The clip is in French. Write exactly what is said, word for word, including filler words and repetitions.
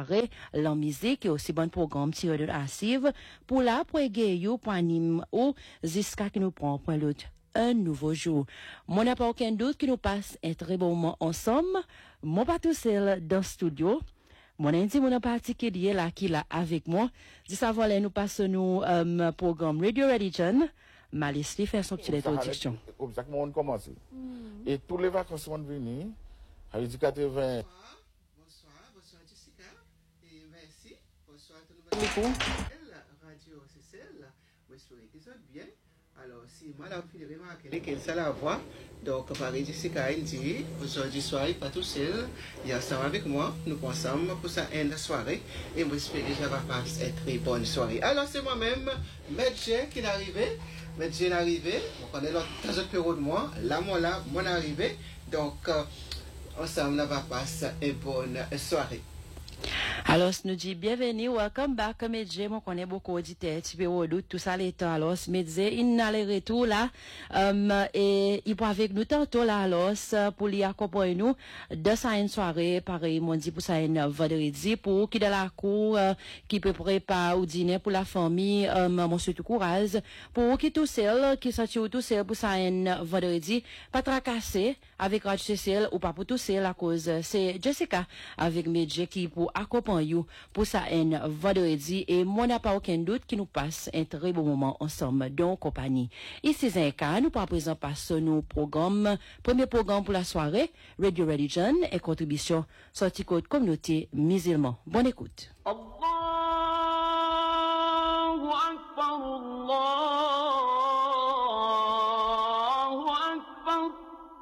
soirée, la musique et aussi bon programme tiré de l'archive pour la pour égayer pour animer ou jusqu'à qui nous prend pour l'autre un nouveau jour. Mon n'a pas aucun doute que nous passe un très bon moment ensemble. Mon pas tout seul dans le studio. Mon indi mon particulier là qui là avec moi. Dis ça voilà nous passons nous um, programme Radio Religion. Malice fait son petit introduction. Exactement on commence. Mm. Et tous les vacances vont venir. Avec du quatre-vingts. Bonsoir, bonsoir Jessica et merci. Bonsoir tout le monde. Radio C C L. J'espère que ça va bien. Alors, si moi, là, vous pouvez remarquer qu'elle ça la voix. Donc, Paris Jessica, il dit, aujourd'hui soir, pas tout seul. Il est ensemble avec moi. Nous ensemble pour ça une soirée. Et moi, j'espère que ça va passer une très bonne soirée. Alors, c'est moi-même, Medjé, qui est arrivé. Medjé est arrivé. On connaît l'autre période de moi. Là, moi, là, mon arrivé. Donc, euh, ensemble, on va passer une bonne soirée. Alors, nous dit bienvenue, welcome back, Medjé, moi connais beaucoup d'auditeurs, tu peux redoute tout ça les temps, alors, Medjé, il n'a les retours là, um, et il peut avec nous tantôt là, alors, pour l'y accompagner nous, de ça une soirée, pareil, m'ont dit pour ça une vendredi, pour qui de la cour, euh, qui peut préparer au dîner pour la famille, um, mon surtout courage, pour qui tout seul, qui sortit tout seul pour ça une vendredi, pas tracasser avec Radio C C L ou pas pour tout seul à cause, c'est Jessica avec Medjé qui pour accompagner pour ça un vendredi et moi n'a pas aucun doute qui nous passe un très bon moment ensemble dans compagnie. Ici c'est un cas, nous par présent passons nos programmes, premier programme pour la soirée, Radio Religion et contribution sortie code communauté musulman. Bonne écoute. Allahu Akbar, Allah.